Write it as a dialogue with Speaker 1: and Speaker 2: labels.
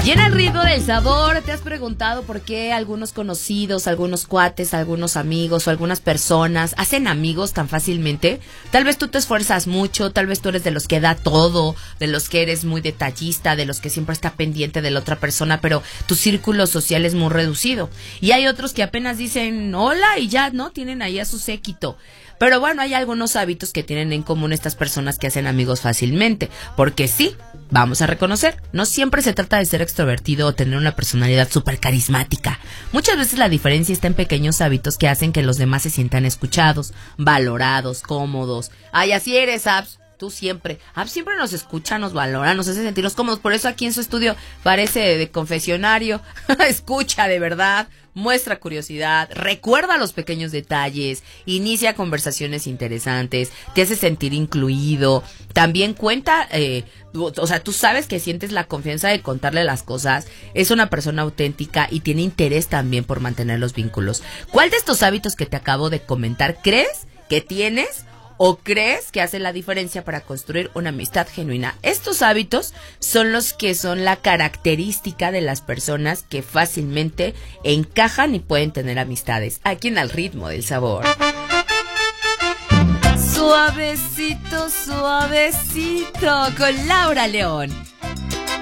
Speaker 1: Y en el ritmo del sabor, ¿te has preguntado por qué algunos conocidos, algunos cuates, algunos amigos o algunas personas hacen amigos tan fácilmente? Tal vez tú te esfuerzas mucho, tal vez tú eres de los que da todo, de los que eres muy detallista, de los que siempre está pendiente de la otra persona, pero tu círculo social es muy reducido. Y hay otros que apenas dicen hola y ya, ¿no? Tienen ahí a su séquito. Pero bueno, hay algunos hábitos que tienen en común estas personas que hacen amigos fácilmente. Porque sí, vamos a reconocer, no siempre se trata de ser extrovertido o tener una personalidad súper carismática. Muchas veces la diferencia está en pequeños hábitos que hacen que los demás se sientan escuchados, valorados, cómodos. Ay, así eres, Abs. Tú siempre. Abs siempre nos escucha, nos valora, nos hace sentirnos cómodos. Por eso aquí en su estudio parece de confesionario. Escucha de verdad, muestra curiosidad, recuerda los pequeños detalles, inicia conversaciones interesantes, te hace sentir incluido. También cuenta, o sea, tú sabes que sientes la confianza de contarle las cosas. Es una persona auténtica y tiene interés también por mantener los vínculos. ¿Cuál de estos hábitos que te acabo de comentar crees que tienes? ¿O crees que hace la diferencia para construir una amistad genuina? Estos hábitos son los que son la característica de las personas que fácilmente encajan y pueden tener amistades. Aquí en Al Ritmo del Sabor. Suavecito, suavecito, con Laura León.